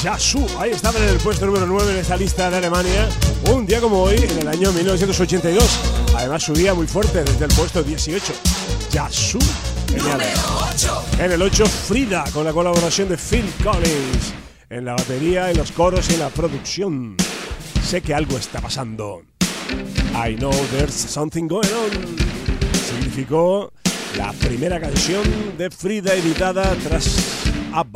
Yasu. Ahí estaba en el puesto número 9 en esta lista de Alemania. Un día como hoy, en el año 1982. Además subía muy fuerte desde el puesto 18. Yasu. Genial. En el 8, Frida, con la colaboración de Phil Collins. En la batería, en los coros y en la producción. Sé que algo está pasando. I know there's something going on. Significó la primera canción de Frida editada tras